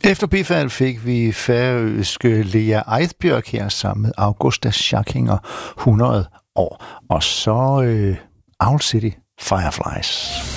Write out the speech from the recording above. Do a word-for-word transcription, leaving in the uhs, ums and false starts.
Efter bifald fik vi færøske Lea Eidbjørg her sammen med Augusta Schackinger hundrede år. Og så øh, Owl City Fireflies.